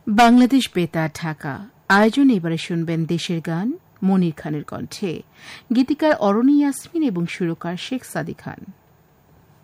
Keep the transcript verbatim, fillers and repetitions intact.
বাংলাদেশ বেতার ঢাকা আয়োজন এবারে শুনবেন দেশের গান মনির খানের কণ্ঠে, গীতিকার অরণি ইয়াসমিন এবং সুরকার শেখ সাদি খান।